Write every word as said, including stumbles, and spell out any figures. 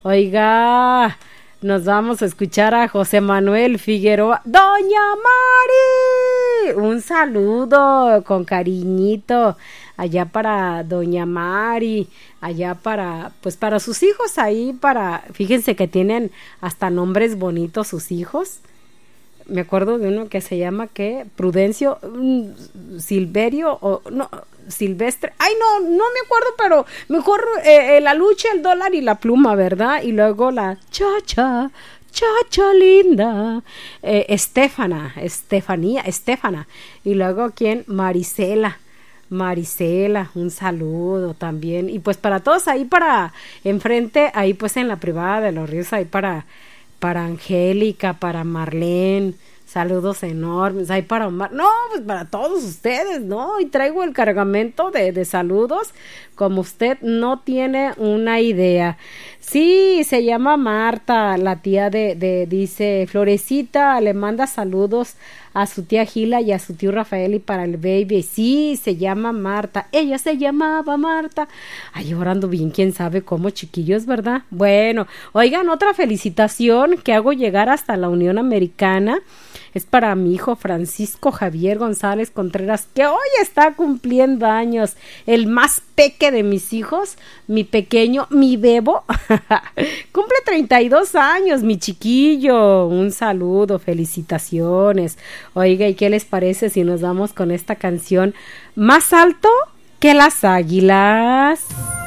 Oiga, nos vamos a escuchar a José Manuel Figueroa. Doña Mari, un saludo con cariñito allá para Doña Mari, allá para, pues para sus hijos ahí, para, fíjense que tienen hasta nombres bonitos sus hijos. Me acuerdo de uno que se llama, ¿qué? Prudencio, mm, Silverio, o no, Silvestre. Ay, no, no me acuerdo, pero mejor eh, eh, la lucha, el dólar y la pluma, ¿verdad? Y luego la chacha, chacha linda, eh, Estefana, Estefanía, Estefana. Y luego, ¿quién? Marisela. Marisela, un saludo también. Y pues para todos ahí, para enfrente, ahí pues en la privada de los Ríos, ahí para... para Angélica, para Marlene, saludos enormes, hay para Omar, no, pues para todos ustedes, ¿no? Y traigo el cargamento de, de saludos, como usted no tiene una idea. Sí, se llama Marta, la tía de, de, dice, Florecita, le manda saludos a su tía Gila y a su tío Rafael y para el baby. Sí, se llama Marta, ella se llamaba Marta. Ay, orando bien, quién sabe cómo, chiquillos, ¿verdad? Bueno, oigan, otra felicitación que hago llegar hasta la Unión Americana es para mi hijo Francisco Javier González Contreras, que hoy está cumpliendo años, el más peque de mis hijos, mi pequeño, mi bebo, cumple treinta y dos años, mi chiquillo, un saludo, felicitaciones. Oiga, ¿y qué les parece si nos vamos con esta canción? Más alto que las águilas.